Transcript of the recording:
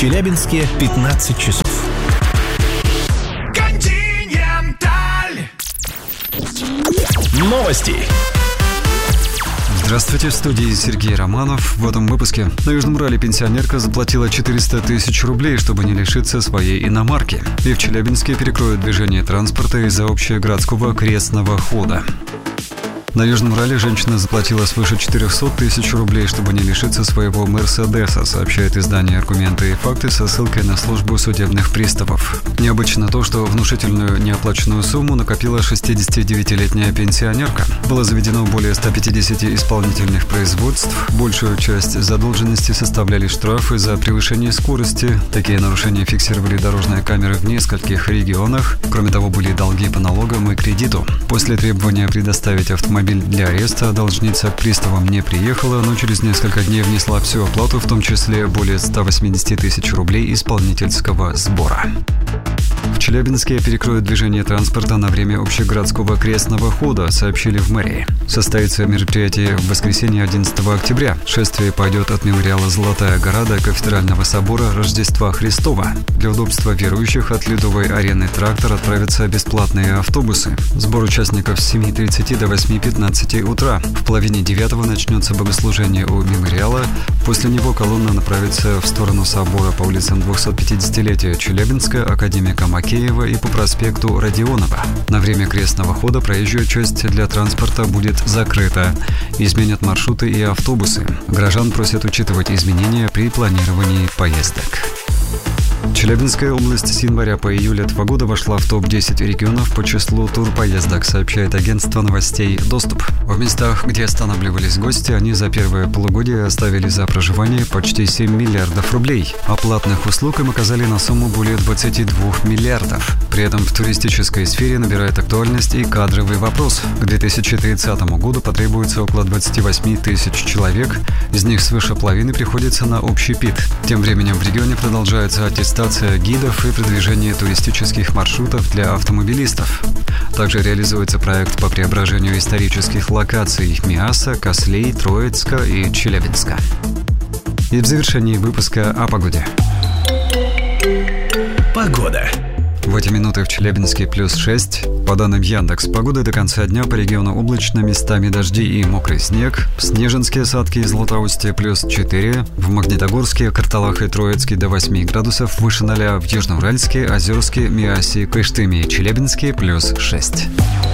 Челябинске 15 часов. Континенталь. Новости. Здравствуйте, в студии Сергей Романов. В этом выпуске. На Южном Урале пенсионерка заплатила 400 тысяч рублей, чтобы не лишиться своей иномарки. И в Челябинске перекроют движение транспорта из-за общегородского крестного хода. На Южном Урале женщина заплатила свыше 400 тысяч рублей, чтобы не лишиться своего «Мерседеса», сообщает издание «Аргументы и факты» со ссылкой на службу судебных приставов. Необычно то, что внушительную неоплаченную сумму накопила 69-летняя пенсионерка. Было заведено более 150 исполнительных производств. Большую часть задолженности составляли штрафы за превышение скорости. Такие нарушения фиксировали дорожные камеры в нескольких регионах. Кроме того, были долги по налогам и кредиту. После требования предоставить автомобиль для ареста должница к приставам не приехала, но через несколько дней внесла всю оплату, в том числе более 180 тысяч рублей исполнительского сбора. В Челябинске перекроют движение транспорта на время общегородского крестного хода, сообщили в мэрии. Состоится мероприятие в воскресенье 11 октября. Шествие пойдет от мемориала «Золотая гора» до Кафедрального собора Рождества Христова. Для удобства верующих от Ледовой арены «Трактор» отправятся бесплатные автобусы. Сбор участников с 7:30 до 8:15 утра. В половине 9 начнется богослужение у мемориала. После него колонна направится в сторону собора по улицам 250-летия Челябинска, академика Макеева и по проспекту Родионова. На время крестного хода проезжая часть для транспорта будет закрыта. Изменят маршруты и автобусы. Горожан просят учитывать изменения при планировании поездок. Челябинская область с января по июль этого года вошла в топ-10 регионов по числу турпоездок, сообщает агентство новостей «Доступ». В местах, где останавливались гости, они за первое полугодие оставили за проживание почти 7 миллиардов рублей, а платных услуг им оказали на сумму более 22 миллиардов. При этом в туристической сфере набирает актуальность и кадровый вопрос. К 2030 году потребуется около 28 тысяч человек, из них свыше половины приходится на общепит. Тем временем в регионе продолжается аттестация гидов и продвижение туристических маршрутов для автомобилистов. Также реализуется проект по преображению исторических локаций Миаса, Кослей, Троицка и Челябинска. И в завершении выпуска о погоде. Погода. В эти минуты в Челябинске +6. По данным Яндекс.Погоды, до конца дня по региону облачно, местами дожди и мокрый снег. В Снежинске, осадки и Златоусте +4. В Магнитогорске, Карталах и Троицке до 8 градусов выше 0. В Южноуральске, Озерске, Миасе, Кыштыме и Челябинске +6.